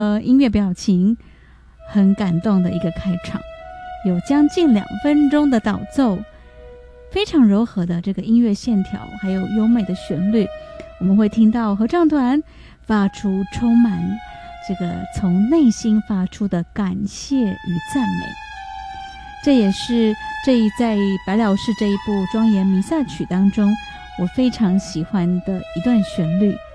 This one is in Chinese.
音乐表情，很感动的一个开场，有将近2分钟的导奏，非常柔和的这个音乐线条，还有优美的旋律，我们会听到合唱团发出充满这个从内心发出的感谢与赞美。这也是在白老师这一部庄严弥撒曲当中我非常喜欢的一段旋律。